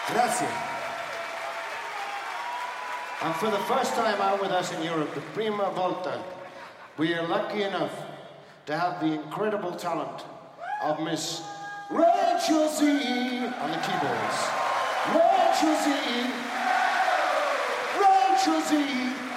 Grazie. And for the first time out with us in Europe, the prima volta, we are lucky enough to have the incredible talent of Miss Rachel Z on the keyboards. Rachel Z. Rachel Z.